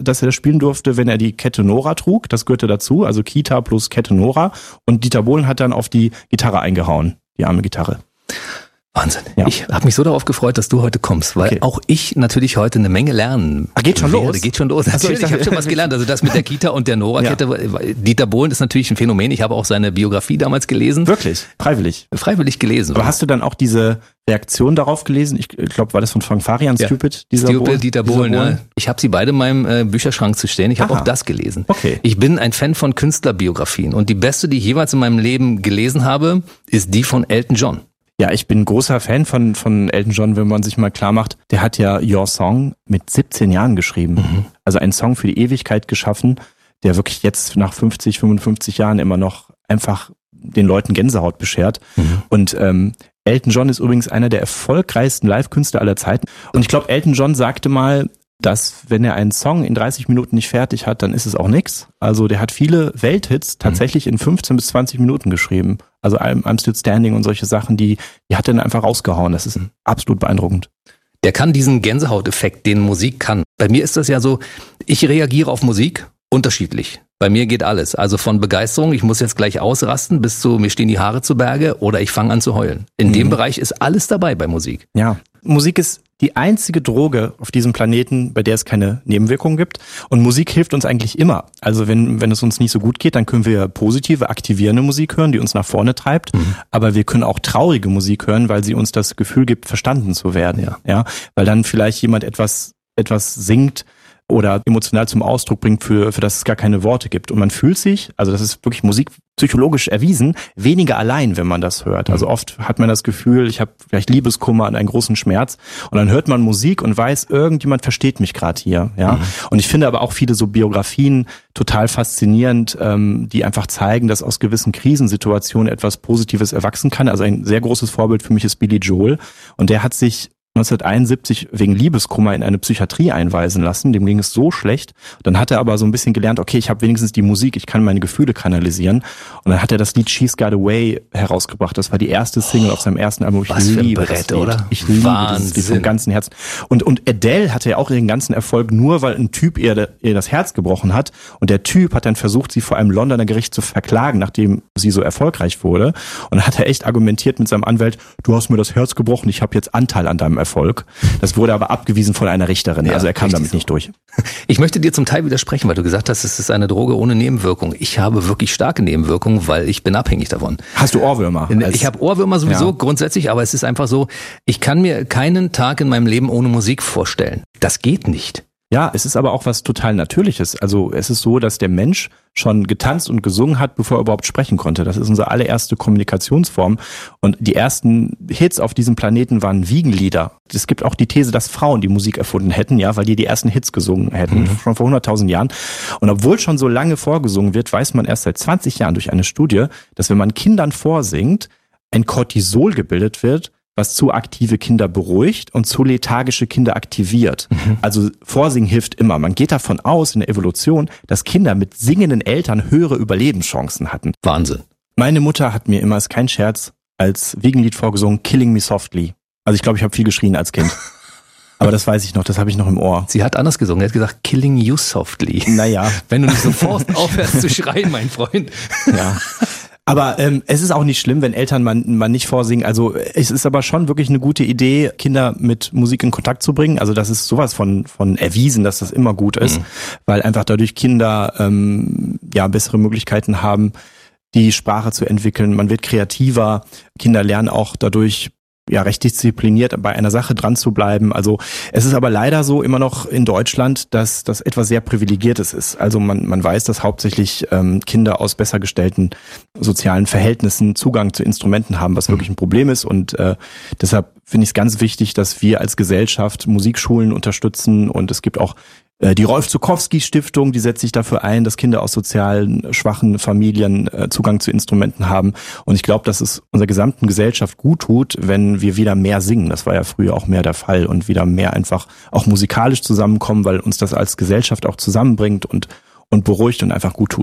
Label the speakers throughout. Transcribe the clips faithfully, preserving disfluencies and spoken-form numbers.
Speaker 1: dass er das spielen durfte, wenn er die Kette Nora trug. Das gehörte dazu, also Kita plus Kette Nora. Und Dieter Bohlen hat dann auf die Gitarre eingehauen, die arme Gitarre.
Speaker 2: Wahnsinn. Ja. Ich habe mich so darauf gefreut, dass du heute kommst, weil okay. auch ich natürlich heute eine Menge lernen.
Speaker 1: Ach, geht schon
Speaker 2: werde.
Speaker 1: los?
Speaker 2: Geht schon los.
Speaker 1: Achso,
Speaker 2: ich ich habe schon was gelernt. Also das mit der Kita und der Nora-Kette. Ja. Dieter Bohlen ist natürlich ein Phänomen. Ich habe auch seine Biografie damals gelesen.
Speaker 1: Wirklich? Freiwillig?
Speaker 2: Freiwillig gelesen.
Speaker 1: Aber hast du dann auch diese Reaktion darauf gelesen? Ich glaube, war das von Frank Farian,
Speaker 2: ja.
Speaker 1: Stupid? Dieser
Speaker 2: Stupid,
Speaker 1: Bohlen?
Speaker 2: Dieter Bohlen. Bohlen? Ja. Ich habe sie beide in meinem äh, Bücherschrank zu stehen. Ich habe auch das gelesen.
Speaker 1: Okay.
Speaker 2: Ich bin ein Fan von Künstlerbiografien. Und die beste, die ich jeweils in meinem Leben gelesen habe, ist die von Elton John.
Speaker 1: Ja, ich bin großer Fan von von Elton John, wenn man sich mal klar macht, der hat ja Your Song mit siebzehn Jahren geschrieben. Mhm. Also einen Song für die Ewigkeit geschaffen, der wirklich jetzt nach fünfzig, fünfundfünfzig Jahren immer noch einfach den Leuten Gänsehaut beschert. Mhm. Und ähm, Elton John ist übrigens einer der erfolgreichsten Live-Künstler aller Zeiten. Und ich glaube, Elton John sagte mal, dass wenn er einen Song in dreißig Minuten nicht fertig hat, dann ist es auch nix. Also der hat viele Welthits tatsächlich in fünfzehn bis zwanzig Minuten geschrieben. Also I'm, I'm Still Standing und solche Sachen, die, die hat er dann einfach rausgehauen. Das ist absolut beeindruckend.
Speaker 2: Der kann diesen Gänsehauteffekt, den Musik kann. Bei mir ist das ja so, ich reagiere auf Musik unterschiedlich. Bei mir geht alles. Also von Begeisterung, ich muss jetzt gleich ausrasten, bis zu mir stehen die Haare zu Berge oder ich fange an zu heulen. In mhm. dem Bereich ist alles dabei bei Musik.
Speaker 1: Ja, Musik ist die einzige Droge auf diesem Planeten, bei der es keine Nebenwirkungen gibt. Und Musik hilft uns eigentlich immer. Also wenn wenn es uns nicht so gut geht, dann können wir positive, aktivierende Musik hören, die uns nach vorne treibt. Mhm. Aber wir können auch traurige Musik hören, weil sie uns das Gefühl gibt, verstanden zu werden. Ja, ja, weil dann vielleicht jemand etwas etwas singt oder emotional zum Ausdruck bringt, für für das es gar keine Worte gibt. Und man fühlt sich, also das ist wirklich musikpsychologisch erwiesen, weniger allein, wenn man das hört. Also oft hat man das Gefühl, ich habe vielleicht Liebeskummer und einen großen Schmerz und dann hört man Musik und weiß, irgendjemand versteht mich gerade hier. Ja. Mhm. Und ich finde aber auch viele so Biografien total faszinierend, ähm, die einfach zeigen, dass aus gewissen Krisensituationen etwas Positives erwachsen kann. Also ein sehr großes Vorbild für mich ist Billy Joel und der hat sich neunzehnhunderteinundsiebzig wegen Liebeskummer in eine Psychiatrie einweisen lassen. Dem ging es so schlecht. Dann hat er aber so ein bisschen gelernt, okay, ich habe wenigstens die Musik, ich kann meine Gefühle kanalisieren. Und dann hat er das Lied She's Got Away herausgebracht. Das war die erste Single oh, auf seinem ersten Album. Ich
Speaker 2: was
Speaker 1: liebe
Speaker 2: für ein Brett,
Speaker 1: das Lied.
Speaker 2: Oder?
Speaker 1: Ich liebe
Speaker 2: Wahnsinn.
Speaker 1: dieses Lied vom ganzen Herzen. Und, und Adele hatte ja auch ihren ganzen Erfolg nur, weil ein Typ ihr, ihr das Herz gebrochen hat. Und der Typ hat dann versucht, sie vor einem Londoner Gericht zu verklagen, nachdem sie so erfolgreich wurde. Und dann hat er echt argumentiert mit seinem Anwalt, du hast mir das Herz gebrochen, ich habe jetzt Anteil an deinem Erfolg. Das wurde aber abgewiesen von einer Richterin. Ja, also er kam damit so. nicht durch.
Speaker 2: Ich möchte dir zum Teil widersprechen, weil du gesagt hast, es ist eine Droge ohne Nebenwirkung. Ich habe wirklich starke Nebenwirkungen, weil ich bin abhängig davon.
Speaker 1: Hast du Ohrwürmer?
Speaker 2: Ich habe Ohrwürmer sowieso, ja. grundsätzlich, aber es ist einfach so, ich kann mir keinen Tag in meinem Leben ohne Musik vorstellen. Das geht nicht.
Speaker 1: Ja, es ist aber auch was total Natürliches. Also es ist so, dass der Mensch schon getanzt und gesungen hat, bevor er überhaupt sprechen konnte. Das ist unsere allererste Kommunikationsform. Und die ersten Hits auf diesem Planeten waren Wiegenlieder. Es gibt auch die These, dass Frauen die Musik erfunden hätten, ja, weil die die ersten Hits gesungen hätten, mhm. schon vor hunderttausend Jahren. Und obwohl schon so lange vorgesungen wird, weiß man erst seit zwanzig Jahren durch eine Studie, dass wenn man Kindern vorsingt, ein Cortisol gebildet wird, was zu aktive Kinder beruhigt und zu lethargische Kinder aktiviert. Mhm. Also Vorsingen hilft immer. Man geht davon aus in der Evolution, dass Kinder mit singenden Eltern höhere Überlebenschancen hatten.
Speaker 2: Wahnsinn.
Speaker 1: Meine Mutter hat mir immer, ist kein Scherz, als Wiegenlied vorgesungen, Killing Me Softly. Also ich glaube, ich habe viel geschrien als Kind. Aber das weiß ich noch, das habe ich noch im Ohr.
Speaker 2: Sie hat anders gesungen, sie hat gesagt, Killing You Softly.
Speaker 1: Naja.
Speaker 2: Wenn du nicht sofort aufhörst zu schreien, mein Freund.
Speaker 1: Ja. Aber ähm, es ist auch nicht schlimm, wenn Eltern man, man nicht vorsingen. Also es ist aber schon wirklich eine gute Idee, Kinder mit Musik in Kontakt zu bringen. Also das ist sowas von von erwiesen, dass das immer gut ist, mhm. weil einfach dadurch Kinder ähm, ja bessere Möglichkeiten haben, die Sprache zu entwickeln. Man wird kreativer. Kinder lernen auch dadurch ja recht diszipliniert bei einer Sache dran zu bleiben. Also es ist aber leider so immer noch in Deutschland, dass das etwas sehr Privilegiertes ist. Also man man weiß, dass hauptsächlich ähm, Kinder aus besser gestellten sozialen Verhältnissen Zugang zu Instrumenten haben, was wirklich ein Problem ist. Und äh, deshalb finde ich es ganz wichtig, dass wir als Gesellschaft Musikschulen unterstützen. Und es gibt auch die Rolf-Zuckowski-Stiftung, die setzt sich dafür ein, dass Kinder aus sozialen schwachen Familien Zugang zu Instrumenten haben. Und ich glaube, dass es unserer gesamten Gesellschaft gut tut, wenn wir wieder mehr singen. Das war ja früher auch mehr der Fall. Und wieder mehr einfach auch musikalisch zusammenkommen, weil uns das als Gesellschaft auch zusammenbringt und, und beruhigt und einfach gut tut.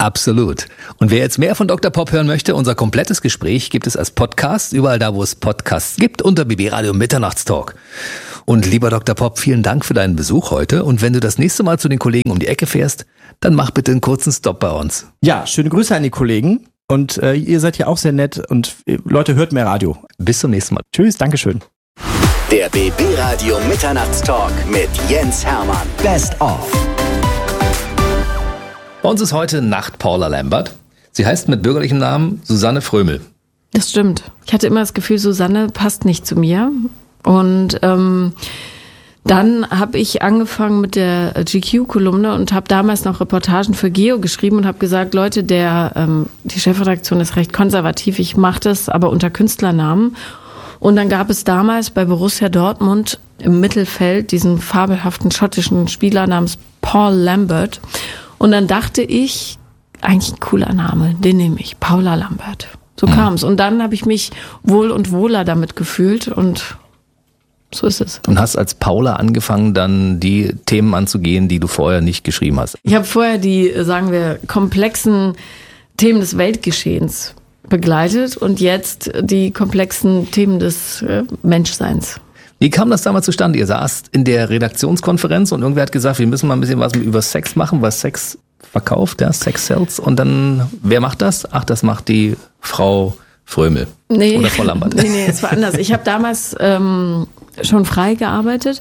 Speaker 2: Absolut. Und wer jetzt mehr von Doktor Pop hören möchte, unser komplettes Gespräch gibt es als Podcast, überall da, wo es Podcasts gibt, unter B B Radio Mitternachtstalk. Und lieber Doktor Pop, vielen Dank für deinen Besuch heute. Und wenn du das nächste Mal zu den Kollegen um die Ecke fährst, dann mach bitte einen kurzen Stopp bei uns.
Speaker 1: Ja, schöne Grüße an die Kollegen. Und äh, ihr seid ja auch sehr nett. Und äh, Leute, hört mehr Radio.
Speaker 2: Bis zum nächsten Mal.
Speaker 1: Tschüss, Dankeschön.
Speaker 3: Der B B Radio Mitternachtstalk mit Jens Hermann. Best of.
Speaker 2: Bei uns ist heute Nacht Paula Lambert. Sie heißt mit bürgerlichem Namen Susanne Frömel.
Speaker 4: Das stimmt. Ich hatte immer das Gefühl, Susanne passt nicht zu mir. Und ähm, dann habe ich angefangen mit der G Q-Kolumne und habe damals noch Reportagen für Geo geschrieben und habe gesagt, Leute, der ähm, die Chefredaktion ist recht konservativ, ich mache das aber unter Künstlernamen. Und dann gab es damals bei Borussia Dortmund im Mittelfeld diesen fabelhaften schottischen Spieler namens Paul Lambert. Und dann dachte ich, eigentlich ein cooler Name, den nehme ich, Paula Lambert. So kam es. Und dann habe ich mich wohl und wohler damit gefühlt und so ist es.
Speaker 2: Und hast als Paula angefangen, dann die Themen anzugehen, die du vorher nicht geschrieben hast?
Speaker 4: Ich habe vorher die, sagen wir, komplexen Themen des Weltgeschehens begleitet und jetzt die komplexen Themen des äh, Menschseins.
Speaker 2: Wie kam das damals zustande? Ihr saßt in der Redaktionskonferenz und irgendwer hat gesagt, wir müssen mal ein bisschen was über Sex machen, was Sex verkauft, ja, Sex sells. Und dann, wer macht das? Ach, das macht die Frau Frömel.
Speaker 4: Nee,
Speaker 2: oder Frau Lambert.
Speaker 4: Nee, nee, es war anders. Ich habe damals ähm, schon frei gearbeitet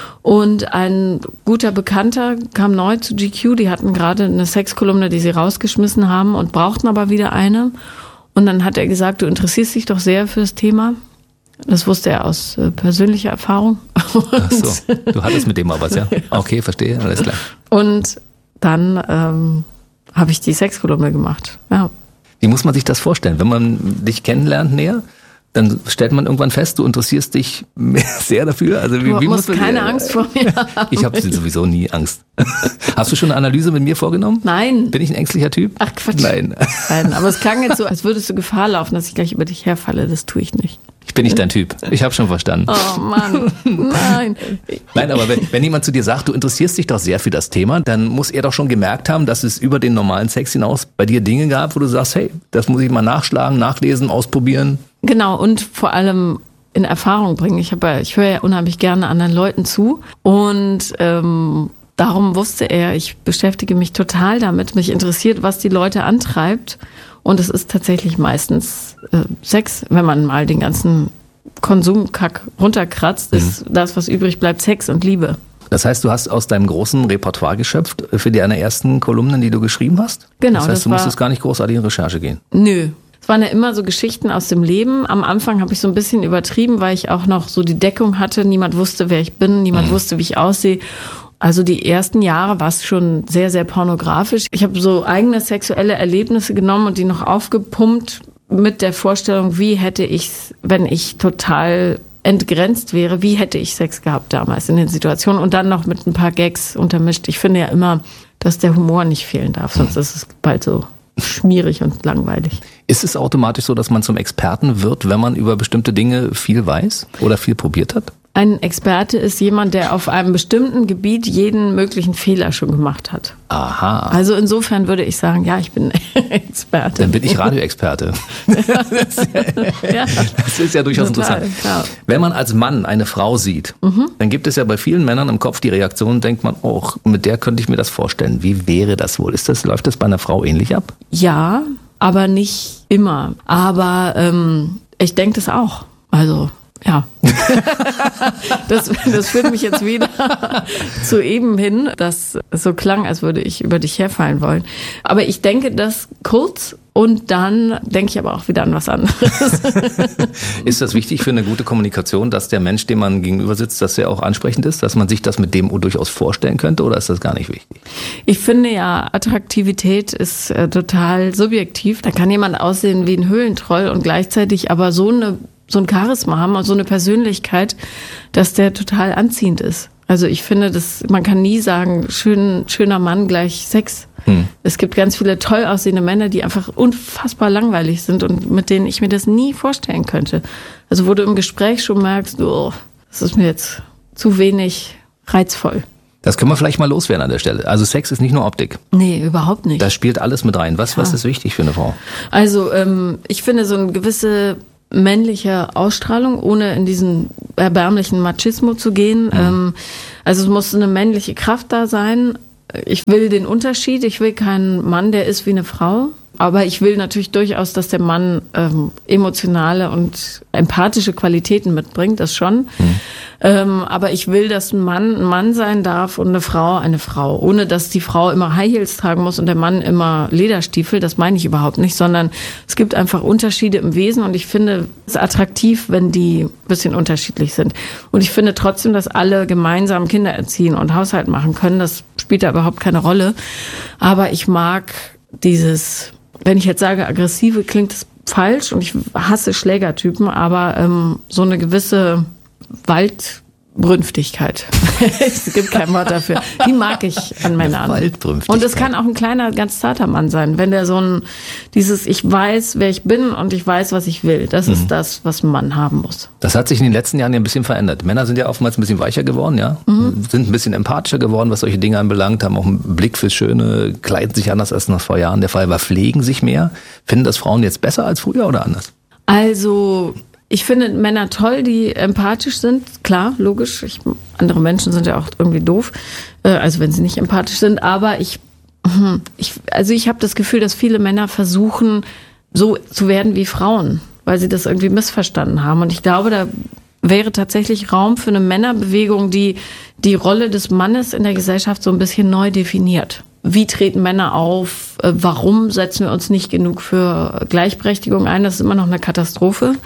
Speaker 4: und ein guter Bekannter kam neu zu G Q. Die hatten gerade eine Sexkolumne, die sie rausgeschmissen haben und brauchten aber wieder eine. Und dann hat er gesagt, du interessierst dich doch sehr für das Thema. Das wusste er aus äh, persönlicher Erfahrung.
Speaker 2: Ach so, du hattest mit dem mal was, ja? Okay, verstehe, alles klar.
Speaker 4: Und dann ähm, habe ich die Sexkolumne gemacht, ja.
Speaker 2: Wie muss man sich das vorstellen? Wenn man dich kennenlernt näher, dann stellt man irgendwann fest, du interessierst dich sehr dafür. Also wie,
Speaker 4: du
Speaker 2: wie
Speaker 4: musst
Speaker 2: muss man,
Speaker 4: keine Angst vor mir haben.
Speaker 2: Ich habe sowieso nie Angst. Hast du schon eine Analyse mit mir vorgenommen?
Speaker 4: Nein.
Speaker 2: Bin ich ein ängstlicher Typ?
Speaker 4: Ach Quatsch.
Speaker 2: Nein.
Speaker 4: Nein, aber es klang jetzt so, als würdest du Gefahr laufen, dass ich gleich über dich herfalle. Das tue ich nicht.
Speaker 2: Ich bin nicht dein Typ. Ich habe schon verstanden.
Speaker 4: Oh Mann, nein.
Speaker 2: Nein, aber wenn, wenn jemand zu dir sagt, du interessierst dich doch sehr für das Thema, dann muss er doch schon gemerkt haben, dass es über den normalen Sex hinaus bei dir Dinge gab, wo du sagst, hey, das muss ich mal nachschlagen, nachlesen, ausprobieren.
Speaker 4: Genau, und vor allem in Erfahrung bringen. Ich, habe, ich höre ja unheimlich gerne anderen Leuten zu und ähm, darum wusste er, ich beschäftige mich total damit. Mich interessiert, was die Leute antreibt. Und es ist tatsächlich meistens äh, Sex, wenn man mal den ganzen Konsumkack runterkratzt, mhm. ist das, was übrig bleibt, Sex und Liebe.
Speaker 2: Das heißt, du hast aus deinem großen Repertoire geschöpft für deine ersten Kolumnen, die du geschrieben hast?
Speaker 4: Genau.
Speaker 2: Das heißt,
Speaker 4: das
Speaker 2: du
Speaker 4: war,
Speaker 2: musstest gar nicht großartig in Recherche gehen?
Speaker 4: Nö. Es waren ja immer so Geschichten aus dem Leben. Am Anfang habe ich so ein bisschen übertrieben, weil ich auch noch so die Deckung hatte. Niemand wusste, wer ich bin. Niemand mhm. wusste, wie ich aussehe. Also die ersten Jahre war es schon sehr, sehr pornografisch. Ich habe so eigene sexuelle Erlebnisse genommen und die noch aufgepumpt mit der Vorstellung, wie hätte ich, wenn ich total entgrenzt wäre, wie hätte ich Sex gehabt damals in den Situationen und dann noch mit ein paar Gags untermischt. Ich finde ja immer, dass der Humor nicht fehlen darf, sonst ist es bald so schmierig und langweilig.
Speaker 2: Ist es automatisch so, dass man zum Experten wird, wenn man über bestimmte Dinge viel weiß oder viel probiert hat?
Speaker 4: Ein Experte ist jemand, der auf einem bestimmten Gebiet jeden möglichen Fehler schon gemacht hat.
Speaker 2: Aha.
Speaker 4: Also insofern würde ich sagen, ja, ich bin Experte.
Speaker 2: Dann bin ich Radioexperte. das, ja, das ist ja durchaus total interessant. Klar. Wenn man als Mann eine Frau sieht, mhm. dann gibt es ja bei vielen Männern im Kopf die Reaktion, denkt man, oh, mit der könnte ich mir das vorstellen. Wie wäre das wohl? Ist das, läuft das bei einer Frau ähnlich ab?
Speaker 4: Ja, aber nicht immer. Aber ähm, ich denke das auch. Also... Ja, das, das führt mich jetzt wieder zu eben hin, dass es so klang, als würde ich über dich herfallen wollen. Aber ich denke das kurz und dann denke ich aber auch wieder an was anderes.
Speaker 2: Ist das wichtig für eine gute Kommunikation, dass der Mensch, dem man gegenüber sitzt, dass er auch ansprechend ist, dass man sich das mit dem durchaus vorstellen könnte oder ist das gar nicht wichtig?
Speaker 4: Ich finde ja, Attraktivität ist äh, total subjektiv. Da kann jemand aussehen wie ein Höhlentroll und gleichzeitig aber so eine so ein Charisma haben und so eine Persönlichkeit, dass der total anziehend ist. Also ich finde, das, man kann nie sagen, schön, schöner Mann gleich Sex. Hm. Es gibt ganz viele toll aussehende Männer, die einfach unfassbar langweilig sind und mit denen ich mir das nie vorstellen könnte. Also wo du im Gespräch schon merkst, oh, das ist mir jetzt zu wenig reizvoll.
Speaker 2: Das können wir vielleicht mal loswerden an der Stelle. Also Sex ist nicht nur Optik.
Speaker 4: Nee, überhaupt nicht.
Speaker 2: Das spielt alles mit rein. Was, ja. was ist wichtig für eine Frau?
Speaker 4: Also ähm, ich finde so eine gewisse männliche Ausstrahlung, ohne in diesen erbärmlichen Machismo zu gehen. Mhm. Ähm, also es muss eine männliche Kraft da sein. Ich will den Unterschied. Ich will keinen Mann, der ist wie eine Frau. Aber ich will natürlich durchaus, dass der Mann ähm, emotionale und empathische Qualitäten mitbringt, das schon. Mhm. Ähm, aber ich will, dass ein Mann ein Mann sein darf und eine Frau eine Frau. Ohne, dass die Frau immer High Heels tragen muss und der Mann immer Lederstiefel. Das meine ich überhaupt nicht, sondern es gibt einfach Unterschiede im Wesen und ich finde es attraktiv, wenn die ein bisschen unterschiedlich sind. Und ich finde trotzdem, dass alle gemeinsam Kinder erziehen und Haushalt machen können. Das spielt da überhaupt keine Rolle. Aber ich mag dieses... Wenn ich jetzt sage aggressive, klingt das falsch und ich hasse Schlägertypen, aber ähm, so eine gewisse Waldbrünftigkeit. Es gibt kein Wort dafür. Die mag ich an Männern. Und es kann auch ein kleiner, ganz zarter Mann sein, wenn der so ein, dieses, ich weiß, wer ich bin und ich weiß, was ich will. Das mhm. ist das, was ein Mann haben muss.
Speaker 2: Das hat sich in den letzten Jahren ja ein bisschen verändert. Männer sind ja oftmals ein bisschen weicher geworden, ja, mhm. sind ein bisschen empathischer geworden, was solche Dinge anbelangt, haben auch einen Blick fürs Schöne, kleiden sich anders als noch vor Jahren der Fall war, pflegen sich mehr. Finden das Frauen jetzt besser als früher oder anders?
Speaker 4: Also ich finde Männer toll, die empathisch sind. Klar, logisch. Ich, andere Menschen sind ja auch irgendwie doof, äh, also wenn sie nicht empathisch sind. Aber ich, ich also ich habe das Gefühl, dass viele Männer versuchen, so zu werden wie Frauen, weil sie das irgendwie missverstanden haben. Und ich glaube, da wäre tatsächlich Raum für eine Männerbewegung, die die Rolle des Mannes in der Gesellschaft so ein bisschen neu definiert. Wie treten Männer auf? Warum setzen wir uns nicht genug für Gleichberechtigung ein? Das ist immer noch eine Katastrophe.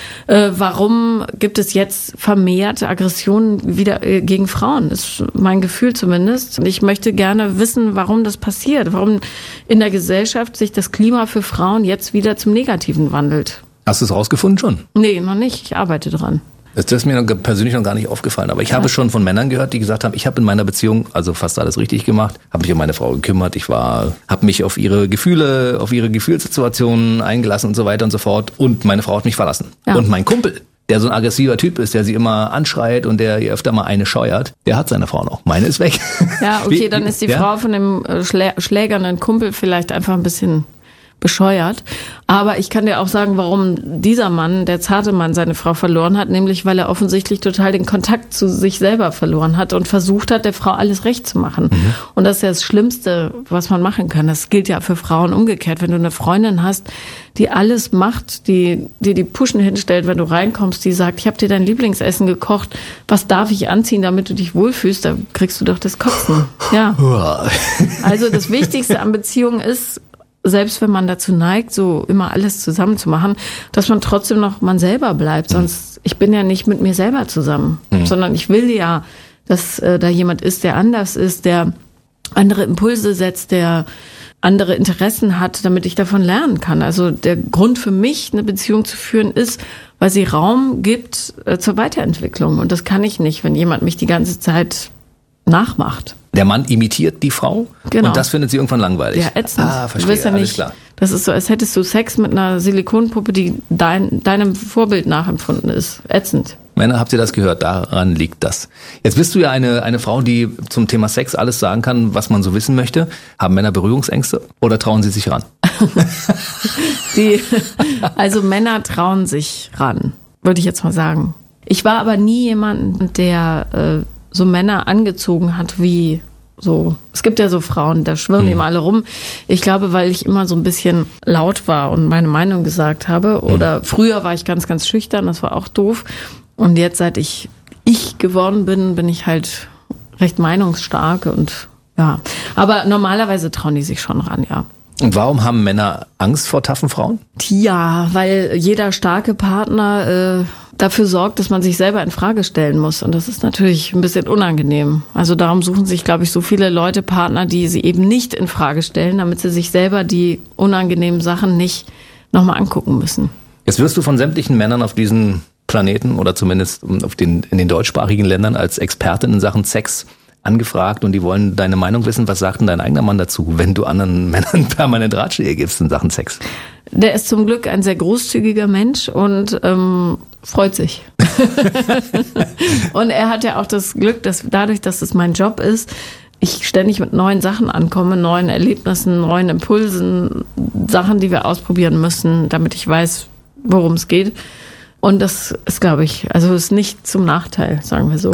Speaker 4: Warum gibt es jetzt vermehrt Aggressionen wieder gegen Frauen? Das ist mein Gefühl zumindest. Und ich möchte gerne wissen, warum das passiert. Warum in der Gesellschaft sich das Klima für Frauen jetzt wieder zum Negativen wandelt.
Speaker 2: Hast du es rausgefunden schon?
Speaker 4: Nee, noch nicht. Ich arbeite dran.
Speaker 2: Das ist mir persönlich noch gar nicht aufgefallen. Aber ich ja. habe schon von Männern gehört, die gesagt haben, ich habe in meiner Beziehung also fast alles richtig gemacht, habe mich um meine Frau gekümmert, ich war, habe mich auf ihre Gefühle, auf ihre Gefühlssituationen eingelassen und so weiter und so fort. Und meine Frau hat mich verlassen. Ja. Und mein Kumpel, der so ein aggressiver Typ ist, der sie immer anschreit und der ihr öfter mal eine scheuert, der hat seine Frau noch. Meine ist weg.
Speaker 4: Ja, okay, Wie, dann ist die ja? Frau von dem Schlä- schlägernden Kumpel vielleicht einfach ein bisschen bescheuert. Aber ich kann dir auch sagen, warum dieser Mann, der zarte Mann, seine Frau verloren hat, nämlich weil er offensichtlich total den Kontakt zu sich selber verloren hat und versucht hat, der Frau alles recht zu machen. Mhm. Und das ist ja das Schlimmste, was man machen kann. Das gilt ja für Frauen umgekehrt. Wenn du eine Freundin hast, die alles macht, die dir die Puschen hinstellt, wenn du reinkommst, die sagt, ich habe dir dein Lieblingsessen gekocht, was darf ich anziehen, damit du dich wohlfühlst, da kriegst du doch das Kotzen. Ja. Also das Wichtigste an Beziehungen ist, selbst wenn man dazu neigt, so immer alles zusammen zu machen, dass man trotzdem noch man selber bleibt. Sonst, ich bin ja nicht mit mir selber zusammen, mhm. sondern ich will ja, dass äh, da jemand ist, der anders ist, der andere Impulse setzt, der andere Interessen hat, damit ich davon lernen kann. Also der Grund für mich, eine Beziehung zu führen, ist, weil sie Raum gibt äh, zur Weiterentwicklung. Und das kann ich nicht, wenn jemand mich die ganze Zeit nachmacht.
Speaker 2: Der Mann imitiert die Frau
Speaker 4: genau.
Speaker 2: und das findet sie irgendwann langweilig.
Speaker 4: Ja, ätzend.
Speaker 2: Ah, verstehe,
Speaker 4: du wirst ja
Speaker 2: alles
Speaker 4: nicht,
Speaker 2: klar.
Speaker 4: Das ist so, als hättest du Sex mit einer Silikonpuppe, die dein, deinem Vorbild nachempfunden ist. Ätzend.
Speaker 2: Männer, habt ihr das gehört? Daran liegt das. Jetzt bist du ja eine, eine Frau, die zum Thema Sex alles sagen kann, was man so wissen möchte. Haben Männer Berührungsängste oder trauen sie sich ran?
Speaker 4: die, also Männer trauen sich ran, würde ich jetzt mal sagen. Ich war aber nie jemand, der äh, so Männer angezogen hat wie so. Es gibt ja so Frauen, da schwirren mhm. die mal alle rum. Ich glaube, weil ich immer so ein bisschen laut war und meine Meinung gesagt habe. Oder mhm. früher war ich ganz, ganz schüchtern, das war auch doof. Und jetzt, seit ich ich geworden bin, bin ich halt recht meinungsstark und ja. Aber normalerweise trauen die sich schon ran, ja.
Speaker 2: Und warum haben Männer Angst vor taffen Frauen?
Speaker 4: Ja, weil jeder starke Partner äh, dafür sorgt, dass man sich selber in Frage stellen muss. Und das ist natürlich ein bisschen unangenehm. Also darum suchen sich, glaube ich, so viele Leute Partner, die sie eben nicht in Frage stellen, damit sie sich selber die unangenehmen Sachen nicht nochmal angucken müssen.
Speaker 2: Jetzt wirst du von sämtlichen Männern auf diesem Planeten oder zumindest auf den, in den deutschsprachigen Ländern als Expertin in Sachen Sex angefragt und die wollen deine Meinung wissen. Was sagt denn dein eigener Mann dazu, wenn du anderen Männern permanent Ratschläge gibst in Sachen Sex?
Speaker 4: Der ist zum Glück ein sehr großzügiger Mensch und ähm, freut sich. Und er hat ja auch das Glück, dass dadurch, dass es mein Job ist, ich ständig mit neuen Sachen ankomme, neuen Erlebnissen, neuen Impulsen, Sachen, die wir ausprobieren müssen, damit ich weiß, worum es geht. Und das ist, glaube ich, also ist nicht zum Nachteil, sagen wir so.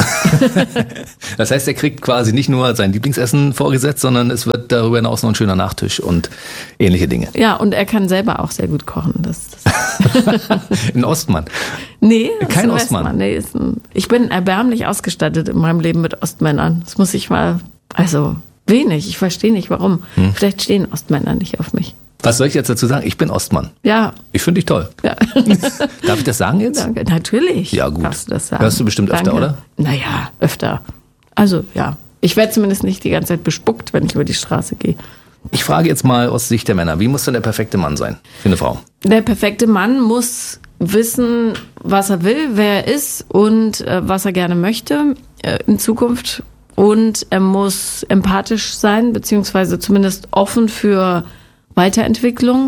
Speaker 2: Das heißt, er kriegt quasi nicht nur sein Lieblingsessen vorgesetzt, sondern es wird darüber hinaus noch ein schöner Nachtisch und ähnliche Dinge.
Speaker 4: Ja, und er kann selber auch sehr gut kochen. Das, das
Speaker 2: Ein Ostmann?
Speaker 4: Nee,
Speaker 2: kein
Speaker 4: ist ein
Speaker 2: Ostmann.
Speaker 4: Westmann. Nee, ist ein, ich bin erbärmlich ausgestattet in meinem Leben mit Ostmännern. Das muss ich mal, also wenig, ich verstehe nicht warum. Hm. Vielleicht stehen Ostmänner nicht auf mich.
Speaker 2: Was soll ich jetzt dazu sagen? Ich bin Ostmann.
Speaker 4: Ja.
Speaker 2: Ich finde dich toll.
Speaker 4: Ja.
Speaker 2: Darf ich das sagen jetzt?
Speaker 4: Danke. Natürlich.
Speaker 2: Ja, gut.
Speaker 4: Darfst du das sagen.
Speaker 2: Hörst du bestimmt öfter,
Speaker 4: Danke.
Speaker 2: oder?
Speaker 4: Naja, öfter. Also, ja. Ich werde zumindest nicht die ganze Zeit bespuckt, wenn ich über die Straße gehe.
Speaker 2: Ich frage jetzt mal aus Sicht der Männer. Wie muss denn der perfekte Mann sein für eine Frau?
Speaker 4: Der perfekte Mann muss wissen, was er will, wer er ist und äh, was er gerne möchte äh, in Zukunft. Und er muss empathisch sein, beziehungsweise zumindest offen für Weiterentwicklung,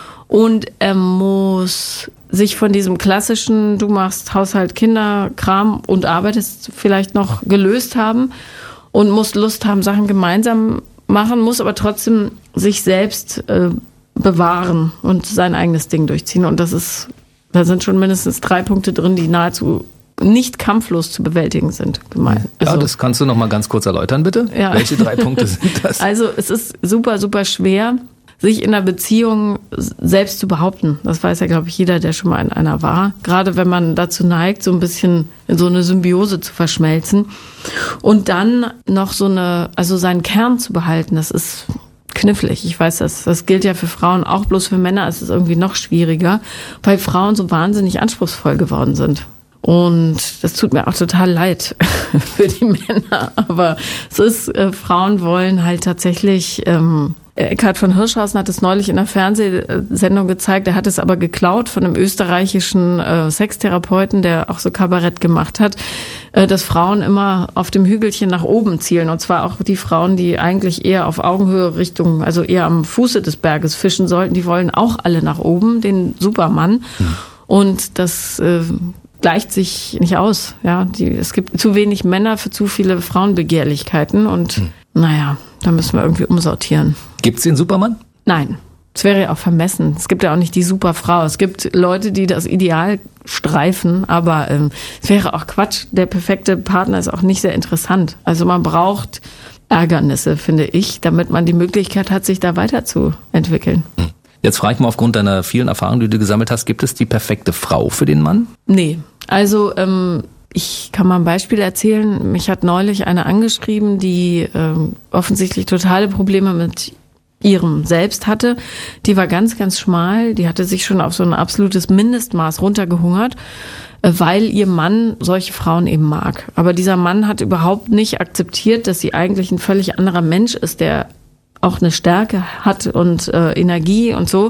Speaker 4: und er muss sich von diesem klassischen, du machst Haushalt, Kinder, Kram und arbeitest vielleicht noch, gelöst haben und muss Lust haben, Sachen gemeinsam machen, muss aber trotzdem sich selbst äh, bewahren und sein eigenes Ding durchziehen. Und das ist, da sind schon mindestens drei Punkte drin, die nahezu nicht kampflos zu bewältigen sind. Gemein.
Speaker 2: Ja,
Speaker 4: also,
Speaker 2: das kannst du noch mal ganz kurz erläutern, bitte.
Speaker 4: Ja.
Speaker 2: Welche drei Punkte sind das?
Speaker 4: Also es ist super, super schwer, sich in einer Beziehung selbst zu behaupten. Das weiß ja, glaube ich, jeder, der schon mal in einer war. Gerade wenn man dazu neigt, so ein bisschen in so eine Symbiose zu verschmelzen. Und dann noch so eine, also seinen Kern zu behalten, das ist knifflig. Ich weiß, das, das gilt ja für Frauen auch, bloß für Männer ist es irgendwie noch schwieriger, weil Frauen so wahnsinnig anspruchsvoll geworden sind. Und das tut mir auch total leid für die Männer. Aber es ist, äh, Frauen wollen halt tatsächlich, ähm, Eckhard von Hirschhausen hat es neulich in einer Fernsehsendung gezeigt, er hat es aber geklaut von einem österreichischen äh, Sextherapeuten, der auch so Kabarett gemacht hat, äh, dass Frauen immer auf dem Hügelchen nach oben zielen. Und zwar auch die Frauen, die eigentlich eher auf Augenhöhe Richtung, also eher am Fuße des Berges fischen sollten, die wollen auch alle nach oben, den Supermann. Mhm. Und das äh, gleicht sich nicht aus. Ja, die, es gibt zu wenig Männer für zu viele Frauenbegehrlichkeiten und mhm. naja, da müssen wir irgendwie umsortieren.
Speaker 2: Gibt es den Supermann?
Speaker 4: Nein, es wäre ja auch vermessen. Es gibt ja auch nicht die Superfrau. Es gibt Leute, die das Ideal streifen, aber ähm, es wäre auch Quatsch. Der perfekte Partner ist auch nicht sehr interessant. Also man braucht Ärgernisse, finde ich, damit man die Möglichkeit hat, sich da weiterzuentwickeln.
Speaker 2: Hm. Jetzt frage ich mal aufgrund deiner vielen Erfahrungen, die du gesammelt hast, gibt es die perfekte Frau für den Mann?
Speaker 4: Nee, also ähm, ich kann mal ein Beispiel erzählen. Mich hat neulich eine angeschrieben, die ähm, offensichtlich totale Probleme mit ihrem Selbst hatte. Die war ganz, ganz schmal. Die hatte sich schon auf so ein absolutes Mindestmaß runtergehungert, weil ihr Mann solche Frauen eben mag. Aber dieser Mann hat überhaupt nicht akzeptiert, dass sie eigentlich ein völlig anderer Mensch ist, der auch eine Stärke hat und äh, Energie und so.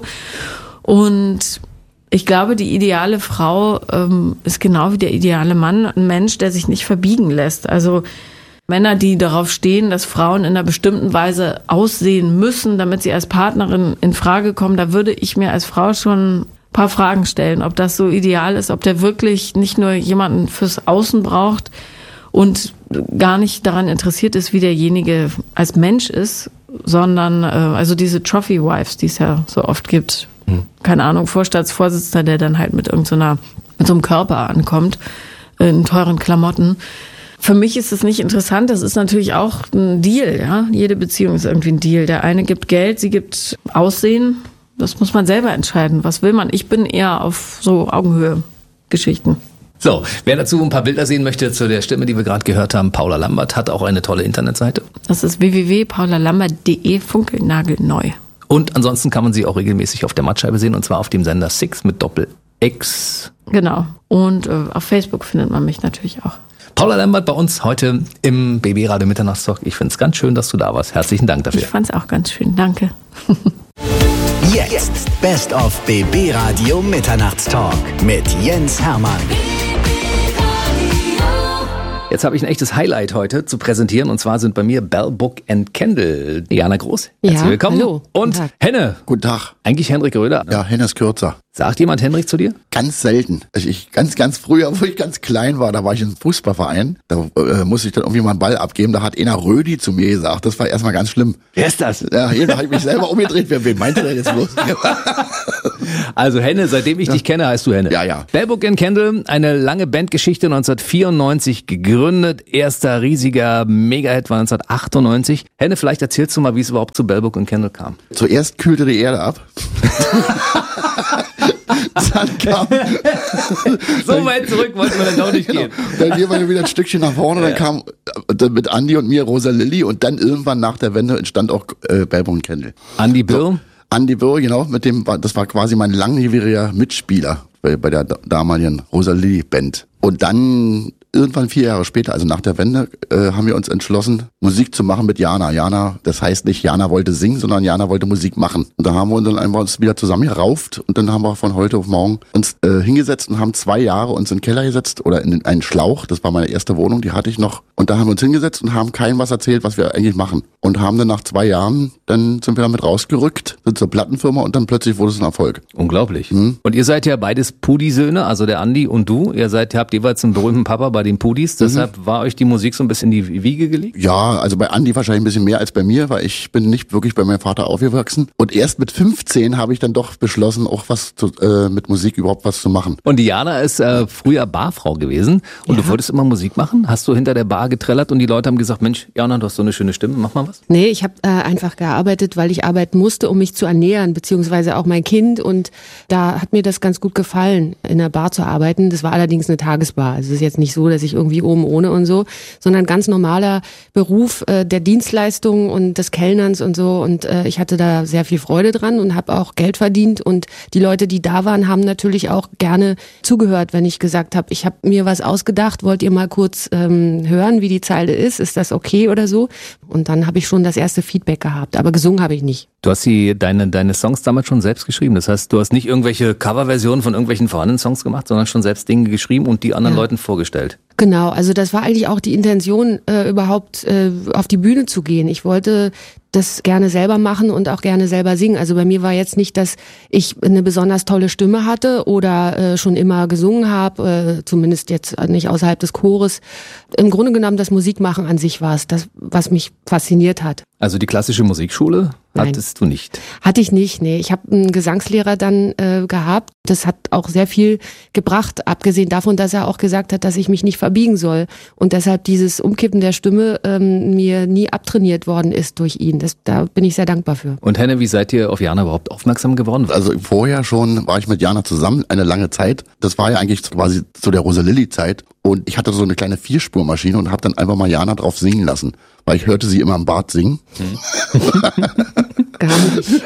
Speaker 4: Und ich glaube, die ideale Frau ähm, ist genau wie der ideale Mann ein Mensch, der sich nicht verbiegen lässt. Also Männer, die darauf stehen, dass Frauen in einer bestimmten Weise aussehen müssen, damit sie als Partnerin in Frage kommen, da würde ich mir als Frau schon ein paar Fragen stellen, ob das so ideal ist, ob der wirklich nicht nur jemanden fürs Außen braucht und gar nicht daran interessiert ist, wie derjenige als Mensch ist, sondern äh, also diese Trophy-Wives, die es ja so oft gibt, hm. keine Ahnung, Vorstandsvorsitzender, der dann halt mit irgendeiner, mit so einem Körper ankommt, in teuren Klamotten. Für mich ist es nicht interessant, das ist natürlich auch ein Deal, ja. Jede Beziehung ist irgendwie ein Deal. Der eine gibt Geld, sie gibt Aussehen. Das muss man selber entscheiden. Was will man? Ich bin eher auf so Augenhöhe-Geschichten.
Speaker 2: So, wer dazu ein paar Bilder sehen möchte zu der Stimme, die wir gerade gehört haben, Paula Lambert hat auch eine tolle Internetseite.
Speaker 4: Das ist w w w punkt paula lambert punkt d e, funkelnagelneu.
Speaker 2: Und ansonsten kann man sie auch regelmäßig auf der Mattscheibe sehen, und zwar auf dem Sender Six mit Doppel-X.
Speaker 4: Genau. Und äh, auf Facebook findet man mich natürlich auch.
Speaker 2: Paula Lambert bei uns heute im B B-Radio Mitternachtstalk. Ich finde es ganz schön, dass du da warst. Herzlichen Dank dafür.
Speaker 4: Ich fand es auch ganz schön. Danke.
Speaker 3: Jetzt Best of B B-Radio Mitternachtstalk mit Jens Hermann.
Speaker 2: Jetzt habe ich ein echtes Highlight heute zu präsentieren, und zwar sind bei mir Bell Book and Candle. Diana Groß, herzlich
Speaker 4: ja,
Speaker 2: willkommen.
Speaker 4: Hallo.
Speaker 2: Und Henne.
Speaker 5: Guten Tag.
Speaker 2: Eigentlich Henrik Röder.
Speaker 5: Ja, Henne ist kürzer.
Speaker 2: Sagt jemand Henrik zu dir?
Speaker 5: Ganz selten. Also ich ganz, ganz früher, wo ich ganz klein war, da war ich im Fußballverein, da äh, musste ich dann irgendwie mal einen Ball abgeben, da hat einer Rödi zu mir gesagt, das war erstmal ganz schlimm.
Speaker 2: Wer ist das?
Speaker 5: Ja, hier habe ich mich selber umgedreht, wer, wen meinte der jetzt bloß?
Speaker 2: Also Henne, seitdem ich ja. dich kenne, heißt du Henne.
Speaker 5: Ja, ja.
Speaker 2: Bell Book and Candle, eine lange Bandgeschichte, neunzehnhundertvierundneunzig gegründet, erster riesiger Mega-Hit war neunzehnhundertachtundneunzig. Henne, vielleicht erzählst du mal, wie es überhaupt zu Bell Book and Candle kam.
Speaker 5: Zuerst kühlte die Erde ab. Dann kam
Speaker 2: so weit zurück wollten wir dann auch nicht gehen.
Speaker 5: Genau. Dann gehen wir wieder ein Stückchen nach vorne, dann ja. kam dann mit Andi und mir Rosa Lilly und dann irgendwann nach der Wende entstand auch äh, Bell Book and Candle.
Speaker 2: Andi Birr?
Speaker 5: So, Andi Birr, genau, mit dem war, das war quasi mein langjähriger Mitspieler bei, bei der damaligen Rosa Lilly Band. Und dann irgendwann vier Jahre später, also nach der Wende, äh, haben wir uns entschlossen, Musik zu machen mit Jana. Jana, das heißt nicht, Jana wollte singen, sondern Jana wollte Musik machen. Und da haben wir uns dann einfach uns wieder zusammen gerauft und dann haben wir von heute auf morgen uns äh, hingesetzt und haben zwei Jahre uns in den Keller gesetzt oder in einen Schlauch. Das war meine erste Wohnung, die hatte ich noch. Und da haben wir uns hingesetzt und haben keinem was erzählt, was wir eigentlich machen. Und haben dann nach zwei Jahren, dann sind wir damit rausgerückt, sind zur Plattenfirma und dann plötzlich wurde es ein Erfolg.
Speaker 2: Unglaublich. Hm? Und ihr seid ja beides Pudi-Söhne, also der Andi und du. Ihr seid, ihr habt jeweils einen berühmten Papa bei den Pudis. Deshalb mhm. war euch die Musik so ein bisschen in die Wiege gelegt?
Speaker 5: Ja, also bei Andi wahrscheinlich ein bisschen mehr als bei mir, weil ich bin nicht wirklich bei meinem Vater aufgewachsen. Und erst mit fünfzehn habe ich dann doch beschlossen, auch was zu, äh, mit Musik überhaupt was zu machen.
Speaker 2: Und Diana ist äh, früher Barfrau gewesen und ja. du wolltest immer Musik machen? Hast du hinter der Bar getrellert und die Leute haben gesagt, Mensch, Jana, du hast so eine schöne Stimme, mach mal was?
Speaker 6: Nee, ich habe äh, einfach gearbeitet, weil ich arbeiten musste, um mich zu ernähren, beziehungsweise auch mein Kind. Und da hat mir das ganz gut gefallen, in der Bar zu arbeiten. Das war allerdings eine Tagesbar. Also es ist jetzt nicht so, dass ich irgendwie oben ohne und so, sondern ganz normaler Beruf äh, der Dienstleistung und des Kellnerns und so. Und äh, ich hatte da sehr viel Freude dran und habe auch Geld verdient. Und die Leute, die da waren, haben natürlich auch gerne zugehört, wenn ich gesagt habe, ich habe mir was ausgedacht, wollt ihr mal kurz ähm, hören, wie die Zeile ist, ist das okay oder so? Und dann habe ich schon das erste Feedback gehabt, aber gesungen habe ich nicht.
Speaker 2: Du hast die, deine, deine Songs damals schon selbst geschrieben, das heißt, du hast nicht irgendwelche Coverversionen von irgendwelchen vorhandenen Songs gemacht, sondern schon selbst Dinge geschrieben und die anderen ja. Leuten vorgestellt.
Speaker 6: Genau, also das war eigentlich auch die Intention, äh, überhaupt äh, auf die Bühne zu gehen. Ich wollte das gerne selber machen und auch gerne selber singen. Also bei mir war jetzt nicht, dass ich eine besonders tolle Stimme hatte oder äh, schon immer gesungen habe, äh, zumindest jetzt nicht außerhalb des Chores. Im Grunde genommen, das Musikmachen an sich war es, das, was mich fasziniert hat.
Speaker 2: Also die klassische Musikschule hattest Nein. du nicht?
Speaker 6: Hatte ich nicht, nee. Ich habe einen Gesangslehrer dann äh, gehabt. Das hat auch sehr viel gebracht, abgesehen davon, dass er auch gesagt hat, dass ich mich nicht verbiegen soll. Und deshalb dieses Umkippen der Stimme ähm, mir nie abtrainiert worden ist durch ihn. Das, da bin ich sehr dankbar für.
Speaker 2: Und Henne, wie seid ihr auf Jana überhaupt aufmerksam geworden?
Speaker 5: Also vorher schon war ich mit Jana zusammen eine lange Zeit. Das war ja eigentlich quasi zu der Rosa Lilly Zeit. Und ich hatte so eine kleine Vierspurmaschine und habe dann einfach mal Jana drauf singen lassen. Weil ich hörte sie immer im Bad singen. Hm.
Speaker 6: Gar nicht.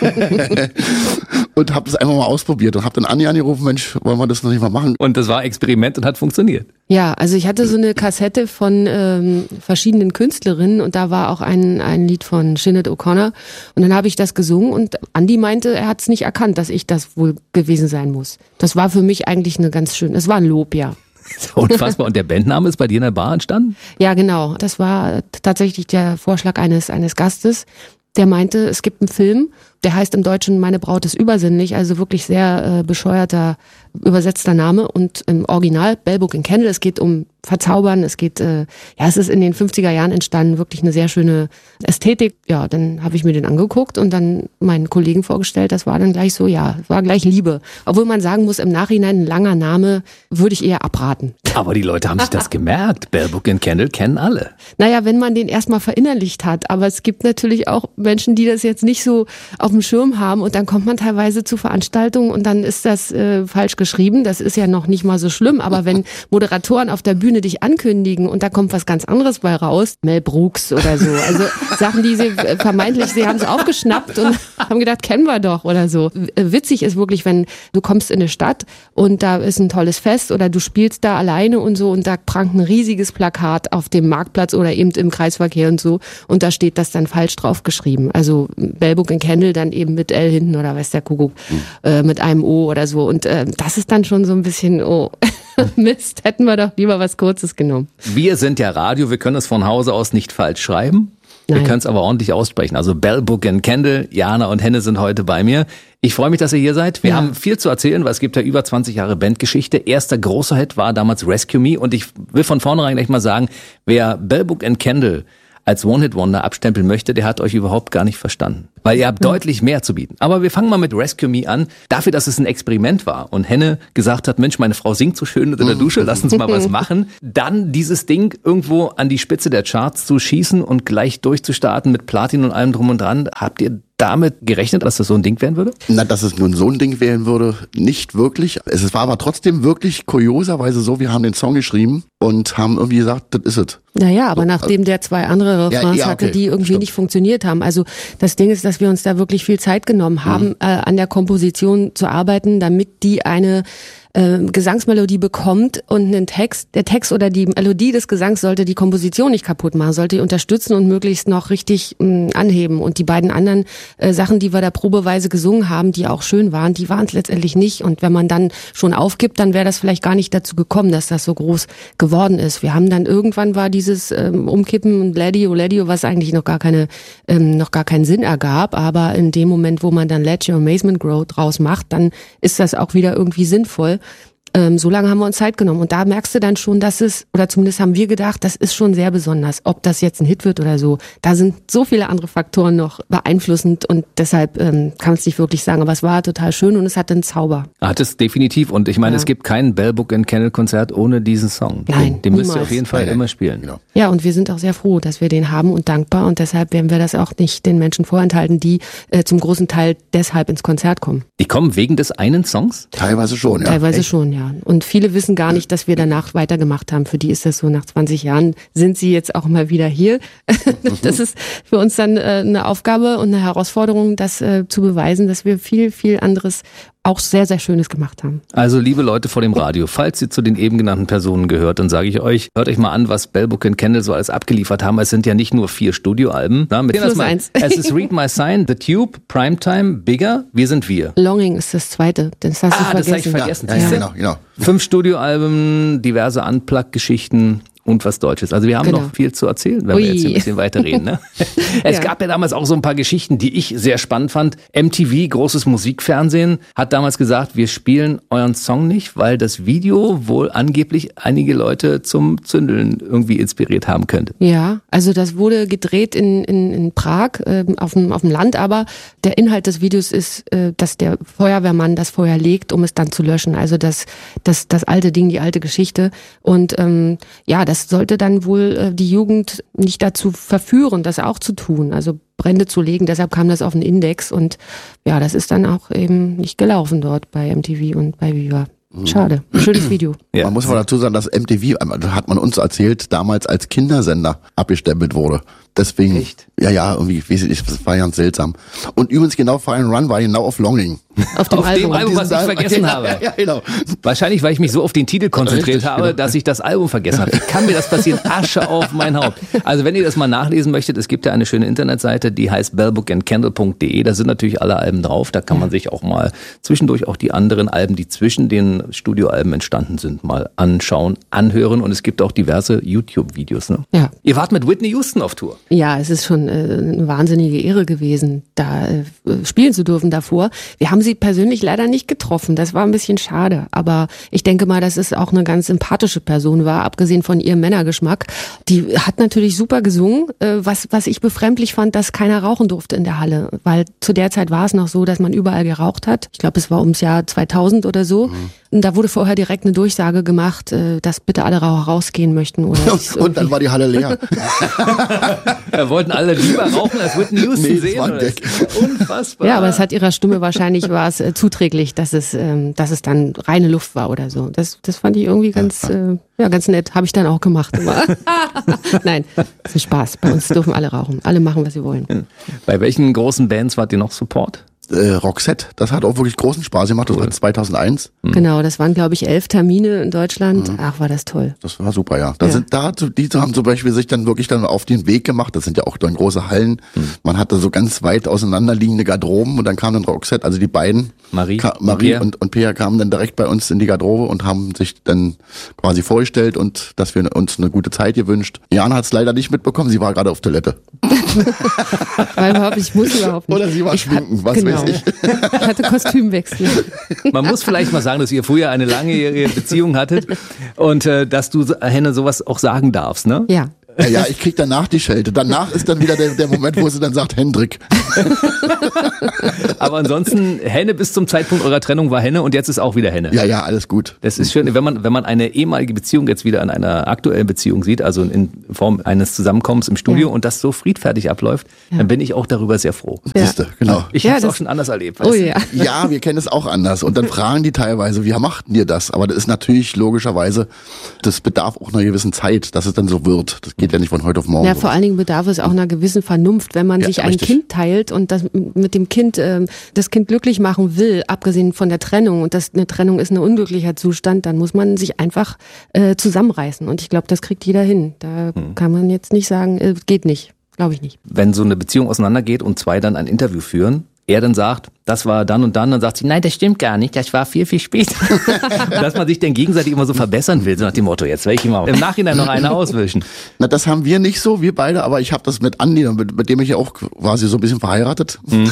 Speaker 5: Und habe das einfach mal ausprobiert und habe dann Andi angerufen, Mensch, wollen wir das noch nicht mal machen?
Speaker 2: Und das war Experiment und hat funktioniert.
Speaker 6: Ja, also ich hatte so eine Kassette von ähm, verschiedenen Künstlerinnen und da war auch ein ein Lied von Sinead O'Connor und dann habe ich das gesungen und Andi meinte, er hat es nicht erkannt, dass ich das wohl gewesen sein muss. Das war für mich eigentlich eine ganz schön, es war ein Lob, ja.
Speaker 2: Unfassbar. Und der Bandname ist bei dir in der Bar entstanden?
Speaker 6: Ja, genau. Das war tatsächlich der Vorschlag eines eines Gastes, der meinte, es gibt einen Film, der heißt im Deutschen Meine Braut ist übersinnlich, also wirklich sehr äh, bescheuerter übersetzter Name und im Original Bell Book and Candle, es geht um Verzaubern, es geht, äh, ja, es ist in den fünfziger Jahren entstanden, wirklich eine sehr schöne Ästhetik. Ja, dann habe ich mir den angeguckt und dann meinen Kollegen vorgestellt, das war dann gleich so, ja, war gleich Liebe. Obwohl man sagen muss, im Nachhinein ein langer Name würde ich eher abraten.
Speaker 2: Aber die Leute haben sich das gemerkt, Bell Book and Candle kennen alle.
Speaker 6: Naja, wenn man den erstmal verinnerlicht hat, aber es gibt natürlich auch Menschen, die das jetzt nicht so auf dem Schirm haben und dann kommt man teilweise zu Veranstaltungen und dann ist das äh, falsch geschrieben, das ist ja noch nicht mal so schlimm, aber wenn Moderatoren auf der Bühne dich ankündigen und da kommt was ganz anderes bei raus, Mel Brooks oder so, also Sachen, die sie äh, vermeintlich, sie haben es aufgeschnappt und haben gedacht, kennen wir doch oder so. Witzig ist wirklich, wenn du kommst in eine Stadt und da ist ein tolles Fest oder du spielst da alleine und so und da prangt ein riesiges Plakat auf dem Marktplatz oder eben im Kreisverkehr und so und da steht das dann falsch drauf geschrieben, also Bell Book and Candle dann eben mit L hinten oder weiß der Kuckuck, mhm. äh, mit einem O oder so. Und äh, das ist dann schon so ein bisschen, oh, Mist, hätten wir doch lieber was Kurzes genommen.
Speaker 2: Wir sind ja Radio, wir können es von Hause aus nicht falsch schreiben. Wir
Speaker 6: Nein.
Speaker 2: können es aber ordentlich aussprechen. Also Bell, Book and Candle, Jana und Henne sind heute bei mir. Ich freue mich, dass ihr hier seid. Wir
Speaker 6: Ja.
Speaker 2: haben viel zu erzählen, weil es gibt ja über zwanzig Jahre Bandgeschichte. Erster großer Hit war damals Rescue Me. Und ich will von vornherein gleich mal sagen, wer Bell, Book and Candle als One-Hit-Wonder abstempeln möchte, der hat euch überhaupt gar nicht verstanden. Weil ihr habt mhm. deutlich mehr zu bieten. Aber wir fangen mal mit Rescue Me an. Dafür, dass es ein Experiment war und Henne gesagt hat, Mensch, meine Frau singt so schön in der Dusche, lass uns mal was machen. Dann dieses Ding irgendwo an die Spitze der Charts zu schießen und gleich durchzustarten mit Platin und allem drum und dran. Habt ihr damit gerechnet, dass das so ein Ding werden würde?
Speaker 5: Na, dass es nun so ein Ding werden würde, nicht wirklich. Es war aber trotzdem wirklich kurioserweise so, wir haben den Song geschrieben und haben irgendwie gesagt, das ist es.
Speaker 6: Naja, aber nachdem der zwei andere Refrains
Speaker 5: Ja, ja,
Speaker 6: hatte,
Speaker 5: okay,
Speaker 6: die irgendwie
Speaker 5: stimmt.
Speaker 6: nicht funktioniert haben. Also das Ding ist, dass wir uns da wirklich viel Zeit genommen haben, mhm. äh, an der Komposition zu arbeiten, damit die eine äh, Gesangsmelodie bekommt und einen Text. Der Text oder die Melodie des Gesangs sollte die Komposition nicht kaputt machen, sollte die unterstützen und möglichst noch richtig mh, anheben. Und die beiden anderen äh, Sachen, die wir da probeweise gesungen haben, die auch schön waren, die waren es letztendlich nicht. Und wenn man dann schon aufgibt, dann wäre das vielleicht gar nicht dazu gekommen, dass das so groß geworden ist. Wir haben dann irgendwann war dieses ähm, Umkippen und Lady oh Lady oh, was eigentlich noch gar keine ähm, noch gar keinen Sinn ergab, aber in dem Moment, wo man dann Let Your Amazement Grow draus macht, dann ist das auch wieder irgendwie sinnvoll. Ähm, so lange haben wir uns Zeit genommen und da merkst du dann schon, dass es, oder zumindest haben wir gedacht, das ist schon sehr besonders. Ob das jetzt ein Hit wird oder so, da sind so viele andere Faktoren noch beeinflussend und deshalb ähm, kann man es nicht wirklich sagen, aber es war total schön und es hatte einen Zauber.
Speaker 2: Hat es definitiv und ich meine,
Speaker 6: Ja.
Speaker 2: es gibt kein Bell, Book and Candle Konzert ohne diesen Song.
Speaker 6: Nein,
Speaker 2: Den, den müsst ihr
Speaker 6: niemals.
Speaker 2: auf jeden Fall
Speaker 5: Nein, nein.
Speaker 2: immer spielen.
Speaker 5: Genau.
Speaker 6: Ja, und wir sind auch sehr froh, dass wir den haben und dankbar und deshalb werden wir das auch nicht den Menschen vorenthalten, die äh, zum großen Teil deshalb ins Konzert kommen.
Speaker 2: Die kommen wegen des einen Songs?
Speaker 5: Teilweise schon, ja.
Speaker 6: Teilweise
Speaker 2: echt?
Speaker 6: schon, ja. Und viele wissen gar nicht, dass wir danach weitergemacht haben. Für die ist das so, nach zwanzig Jahren sind sie jetzt auch mal wieder hier. Das ist für uns dann äh, eine Aufgabe und eine Herausforderung, das äh, zu beweisen, dass wir viel, viel anderes auch sehr, sehr Schönes gemacht haben.
Speaker 2: Also liebe Leute vor dem Radio, falls ihr zu den eben genannten Personen gehört, dann sage ich euch, hört euch mal an, was Bell, Book and Candle so alles abgeliefert haben. Es sind ja nicht nur vier Studioalben. Na, mit
Speaker 6: Plus
Speaker 2: mal,
Speaker 6: eins.
Speaker 2: Es ist Read My Sign, The Tube, Primetime, Bigger, Wir sind wir.
Speaker 6: Longing ist das zweite. Das hast du
Speaker 2: Ah, das
Speaker 6: vergessen.
Speaker 2: hab ich vergessen.
Speaker 5: Ja, ja, genau, genau.
Speaker 2: Fünf Studioalben, diverse Unplugged-Geschichten und was Deutsches. Also wir haben
Speaker 6: Genau.
Speaker 2: noch viel zu erzählen, wenn
Speaker 6: Ui.
Speaker 2: wir jetzt ein bisschen weiterreden. Ne? Es
Speaker 6: Ja.
Speaker 2: gab ja damals auch so ein paar Geschichten, die ich sehr spannend fand. M T V, großes Musikfernsehen, hat damals gesagt, wir spielen euren Song nicht, weil das Video wohl angeblich einige Leute zum Zündeln irgendwie inspiriert haben könnte.
Speaker 6: Ja, also das wurde gedreht in, in, in Prag, äh, auf, dem, auf dem Land, aber der Inhalt des Videos ist, äh, dass der Feuerwehrmann das Feuer legt, um es dann zu löschen. Also das, das, das alte Ding, die alte Geschichte. Und ähm, ja, das sollte dann wohl äh, die Jugend nicht dazu verführen, das auch zu tun, also Brände zu legen. Deshalb kam das auf den Index und ja, das ist dann auch eben nicht gelaufen dort bei M T V und bei Viva. Schade, schönes Video.
Speaker 2: Ja.
Speaker 5: Man muss aber dazu sagen, dass M T V, hat man uns erzählt, damals als Kindersender abgestempelt wurde. Deswegen,
Speaker 2: Echt?
Speaker 5: ja, ja, irgendwie, weiß ich nicht, das war ganz seltsam. Und übrigens genau Fire and Run war genau auf Longing.
Speaker 6: Auf dem
Speaker 2: Auf dem
Speaker 6: Album.
Speaker 2: Album, was ich
Speaker 5: Diesen-
Speaker 2: vergessen
Speaker 5: ja,
Speaker 2: habe.
Speaker 5: Ja, ja, genau.
Speaker 2: Wahrscheinlich, weil ich mich so auf den Titel konzentriert
Speaker 5: Richtig,
Speaker 2: habe,
Speaker 5: genau.
Speaker 2: dass ich das Album vergessen habe. Wie kann mir das passieren? Asche auf mein Haupt. Also wenn ihr das mal nachlesen möchtet, es gibt ja eine schöne Internetseite, die heißt bell book and candle punkt de. Da sind natürlich alle Alben drauf. Da kann man sich auch mal zwischendurch auch die anderen Alben, die zwischen den Studioalben entstanden sind, mal anschauen, anhören. Und es gibt auch diverse YouTube-Videos. Ne?
Speaker 6: Ja.
Speaker 2: Ihr wart mit Whitney Houston auf Tour.
Speaker 6: Ja, es ist schon äh, eine wahnsinnige Ehre gewesen, da äh, spielen zu dürfen davor. Wir haben sie persönlich leider nicht getroffen. Das war ein bisschen schade. Aber ich denke mal, dass es auch eine ganz sympathische Person war, abgesehen von ihrem Männergeschmack. Die hat natürlich super gesungen. Äh, was, was ich befremdlich fand, dass keiner rauchen durfte in der Halle. Weil zu der Zeit war es noch so, dass man überall geraucht hat. Ich glaube, es war ums Jahr zweitausend oder so. Mhm. Und da wurde vorher direkt eine Durchsage gemacht, äh, dass bitte alle Raucher rausgehen möchten. Oder
Speaker 5: Und dann war die Halle leer.
Speaker 2: Da wollten alle lieber rauchen als Whitney Houston
Speaker 5: Nee, das
Speaker 2: sehen.
Speaker 5: war ein
Speaker 2: oder?
Speaker 5: Gag.
Speaker 2: Das ist unfassbar.
Speaker 6: Ja, aber es hat ihrer Stimme wahrscheinlich war es äh, zuträglich, dass es, ähm, dass es dann reine Luft war oder so. Das, das fand ich irgendwie ganz, äh, ja, ganz nett. Habe ich dann auch gemacht. Immer. Nein, das ist Spaß. Bei uns dürfen alle rauchen. Alle machen, was sie wollen.
Speaker 2: Bei welchen großen Bands wart ihr noch Support?
Speaker 5: Äh, Roxette, das hat auch wirklich großen Spaß gemacht, das war zweitausendeins.
Speaker 6: Genau, das waren, glaube ich, elf Termine in Deutschland. Mhm. Ach, war das toll.
Speaker 5: Das war super, ja. Da
Speaker 6: ja.
Speaker 5: sind da, die haben zum Beispiel sich dann wirklich dann auf den Weg gemacht, das sind ja auch dann große Hallen. Mhm. Man hatte so ganz weit auseinanderliegende Garderoben und dann kam dann Roxette, also die beiden,
Speaker 2: Marie,
Speaker 5: Ka- Marie
Speaker 2: und,
Speaker 5: und, und Pia kamen dann direkt bei uns in die Garderobe und haben sich dann quasi vorgestellt und dass wir uns eine gute Zeit gewünscht. Jana hat es leider nicht mitbekommen, sie war gerade auf Toilette.
Speaker 6: Weil überhaupt, ich muss überhaupt nicht.
Speaker 5: Oder sie war
Speaker 6: ich
Speaker 5: schminken,
Speaker 6: hat,
Speaker 5: was
Speaker 6: genau.
Speaker 5: weiß ich.
Speaker 6: Ich hatte Kostümwechsel.
Speaker 2: Man muss vielleicht mal sagen, dass ihr früher eine langjährige Beziehung hattet und äh, dass du, Henne, sowas auch sagen darfst, ne?
Speaker 6: Ja.
Speaker 5: Ja, ja, ich krieg danach die Schelte. Danach ist dann wieder der, der Moment, wo sie dann sagt, Hendrik.
Speaker 2: Aber ansonsten, Henne bis zum Zeitpunkt eurer Trennung war Henne und jetzt ist auch wieder Henne.
Speaker 5: Ja, ja, alles gut.
Speaker 2: Das ist schön, wenn man, wenn man eine ehemalige Beziehung jetzt wieder in einer aktuellen Beziehung sieht, also in Form eines Zusammenkommens im Studio
Speaker 6: ja.
Speaker 2: und das so friedfertig abläuft, ja. dann bin ich auch darüber sehr froh.
Speaker 6: Ja.
Speaker 5: Siehste, genau.
Speaker 2: Ich
Speaker 6: Ja,
Speaker 2: habe es
Speaker 6: das-
Speaker 2: auch schon anders erlebt.
Speaker 6: Oh
Speaker 2: weißt du?
Speaker 6: ja.
Speaker 5: Ja, wir kennen es auch anders. Und dann fragen die teilweise, wie machten ihr das? Aber das ist natürlich logischerweise, das bedarf auch einer gewissen Zeit, dass es dann so wird. Das geht ja nicht von heute auf morgen.
Speaker 6: Ja, vor allen Dingen bedarf es auch einer gewissen Vernunft, wenn man
Speaker 5: Ja,
Speaker 6: sich ein
Speaker 5: richtig.
Speaker 6: Kind teilt und das mit dem Kind ähm, das Kind glücklich machen will, abgesehen von der Trennung, und das eine Trennung ist ein unglücklicher Zustand, dann muss man sich einfach äh, zusammenreißen. Und ich glaube, das kriegt jeder hin. Da hm. kann man jetzt nicht sagen, äh, geht nicht. Glaube ich nicht.
Speaker 2: Wenn so eine Beziehung auseinandergeht und zwei dann ein Interview führen, er dann sagt, das war dann und dann, dann sagt sie, nein, das stimmt gar nicht, das war viel, viel später. Dass man sich dann gegenseitig immer so verbessern will, so nach dem Motto, jetzt will ich immer im Nachhinein noch eine auswischen.
Speaker 5: Na, das haben wir nicht so, wir beide, aber ich habe das mit Andi, mit, mit dem ich ja auch quasi so ein bisschen verheiratet. Mhm.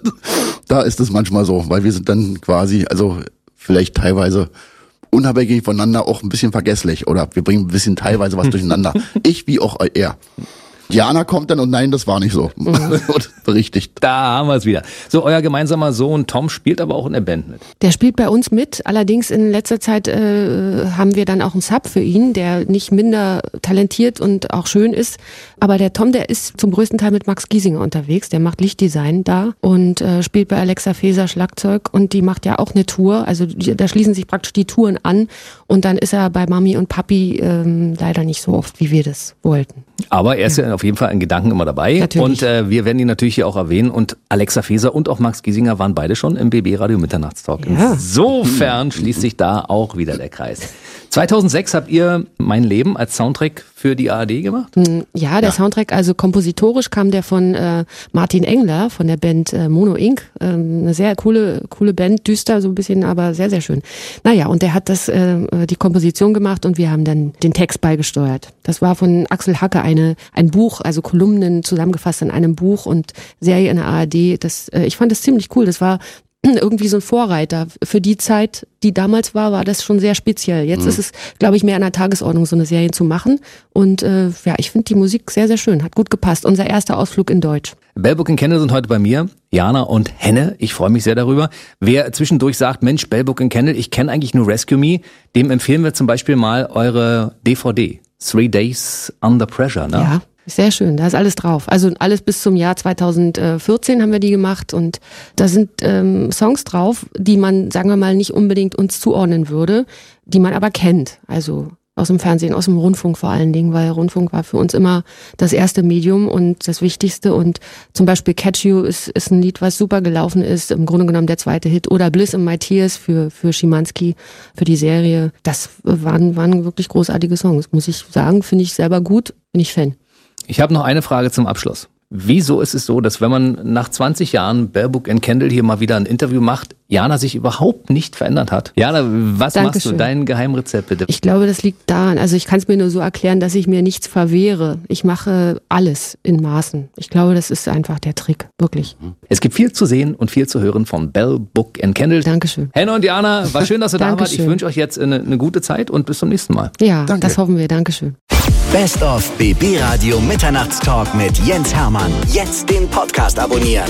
Speaker 5: Da ist es manchmal so, weil wir sind dann quasi, also vielleicht teilweise unabhängig voneinander auch ein bisschen vergesslich oder wir bringen ein bisschen teilweise was durcheinander. Ich wie auch er. Jana kommt dann und nein, das war nicht so. Und berichtigt.
Speaker 2: Da haben wir es wieder. So, euer gemeinsamer Sohn Tom spielt aber auch in der Band mit.
Speaker 6: Der spielt bei uns mit, allerdings in letzter Zeit äh, haben wir dann auch einen Sub für ihn, der nicht minder talentiert und auch schön ist. Aber der Tom, der ist zum größten Teil mit Max Giesinger unterwegs, der macht Lichtdesign da und äh, spielt bei Alexa Feser Schlagzeug und die macht ja auch eine Tour, also die, da schließen sich praktisch die Touren an und dann ist er bei Mami und Papi ähm, leider nicht so oft, wie wir das wollten.
Speaker 2: Aber er ist ja, ja auf jeden Fall in Gedanken immer dabei.
Speaker 6: Natürlich.
Speaker 2: Und äh, wir werden ihn natürlich hier auch erwähnen. Und Alexa Feser und auch Max Giesinger waren beide schon im B B-Radio Mitternachtstalk.
Speaker 6: Ja.
Speaker 2: Insofern schließt sich da auch wieder der Kreis. zweitausendsechs habt ihr Mein Leben als Soundtrack für die A R D gemacht?
Speaker 6: Ja, der ja. Soundtrack, also kompositorisch kam der von äh, Martin Engler von der Band äh, Mono Incorporated. Ähm, eine sehr coole coole Band, düster so ein bisschen, aber sehr, sehr schön. Naja, und der hat das äh, die Komposition gemacht und wir haben dann den Text beigesteuert. Das war von Axel Hacke eine ein Buch, also Kolumnen zusammengefasst in einem Buch und Serie in der A R D. Das, äh, ich fand das ziemlich cool. Das war irgendwie so ein Vorreiter. Für die Zeit, die damals war, war das schon sehr speziell. Jetzt mhm. ist es, glaube ich, mehr an der Tagesordnung, so eine Serie zu machen. Und äh, ja, ich finde die Musik sehr, sehr schön. Hat gut gepasst. Unser erster Ausflug in Deutsch.
Speaker 2: Bellbook and Candle sind heute bei mir. Jana und Henne. Ich freue mich sehr darüber. Wer zwischendurch sagt, Mensch, Bellbook and Candle, ich kenne eigentlich nur Rescue Me, dem empfehlen wir zum Beispiel mal eure D V D. Three Days Under Pressure, ne?
Speaker 6: Ja. Sehr schön, da ist alles drauf. Also alles bis zum Jahr zweitausendvierzehn haben wir die gemacht und da sind ähm, Songs drauf, die man, sagen wir mal, nicht unbedingt uns zuordnen würde, die man aber kennt. Also aus dem Fernsehen, aus dem Rundfunk vor allen Dingen, weil Rundfunk war für uns immer das erste Medium und das Wichtigste. Und zum Beispiel Catch You ist, ist ein Lied, was super gelaufen ist, im Grunde genommen der zweite Hit. Oder Bliss in My Tears für, für Schimanski, für die Serie. Das waren, waren wirklich großartige Songs, muss ich sagen. Finde ich selber gut, bin ich Fan.
Speaker 2: Ich habe noch eine Frage zum Abschluss. Wieso ist es so, dass wenn man nach zwanzig Jahren Bellbook and Candle hier mal wieder ein Interview macht, Jana sich überhaupt nicht verändert hat? Jana, was
Speaker 6: Dankeschön.
Speaker 2: machst du? Dein Geheimrezept bitte.
Speaker 6: Ich glaube, das liegt daran, also ich kann es mir nur so erklären, dass ich mir nichts verwehre. Ich mache alles in Maßen. Ich glaube, das ist einfach der Trick, wirklich.
Speaker 2: Es gibt viel zu sehen und viel zu hören von Bellbook and Candle.
Speaker 6: Dankeschön.
Speaker 2: Henne und Jana, war schön, dass ihr da wart. Ich
Speaker 6: Dankeschön.
Speaker 2: wünsche euch jetzt eine, eine gute Zeit und bis zum nächsten Mal.
Speaker 6: Ja,
Speaker 5: Danke.
Speaker 6: das hoffen wir. Dankeschön.
Speaker 3: Best of B B Radio Mitternachtstalk mit Jens Hermann. Jetzt den Podcast abonnieren.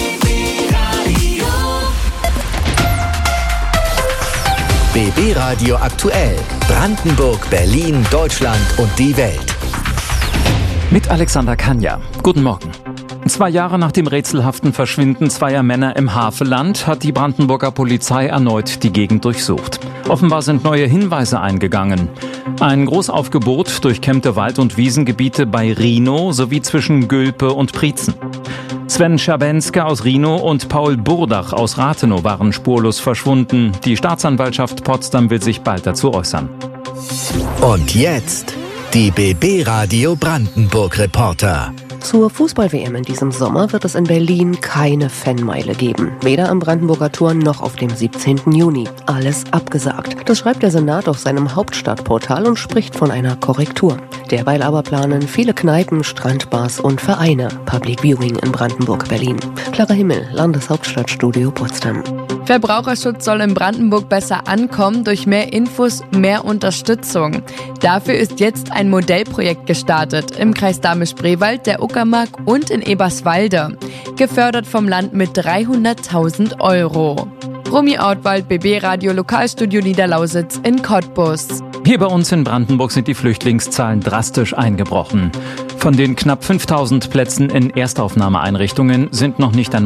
Speaker 3: B B Radio aktuell. Brandenburg, Berlin, Deutschland und die Welt.
Speaker 7: Mit Alexander Kanja. Guten Morgen. Zwei Jahre nach dem rätselhaften Verschwinden zweier Männer im Havelland hat die Brandenburger Polizei erneut die Gegend durchsucht. Offenbar sind neue Hinweise eingegangen. Ein Großaufgebot durchkämmte Wald- und Wiesengebiete bei Rhinow sowie zwischen Gülpe und Prietzen. Sven Schabenske aus Rhinow und Paul Burdach aus Rathenow waren spurlos verschwunden. Die Staatsanwaltschaft Potsdam will sich bald dazu äußern.
Speaker 3: Und jetzt die B B Radio Brandenburg Reporter.
Speaker 8: Zur Fußball-W M in diesem Sommer wird es in Berlin keine Fanmeile geben. Weder am Brandenburger Tor noch auf dem siebzehnten Juni. Alles abgesagt. Das schreibt der Senat auf seinem Hauptstadtportal und spricht von einer Korrektur. Derweil aber planen viele Kneipen, Strandbars und Vereine Public Viewing in Brandenburg-Berlin. Clara Himmel, Landeshauptstadtstudio Potsdam.
Speaker 9: Verbraucherschutz soll in Brandenburg besser ankommen durch mehr Infos, mehr Unterstützung. Dafür ist jetzt ein Modellprojekt gestartet im Kreis Dahme-Spreewald, der Uckermark und in Eberswalde. Gefördert vom Land mit dreihunderttausend Euro. Romy Ortwald, B B Radio Lokalstudio Niederlausitz in Cottbus.
Speaker 7: Hier bei uns in Brandenburg sind die Flüchtlingszahlen drastisch eingebrochen. Von den knapp fünftausend Plätzen in Erstaufnahmeeinrichtungen sind noch nicht einmal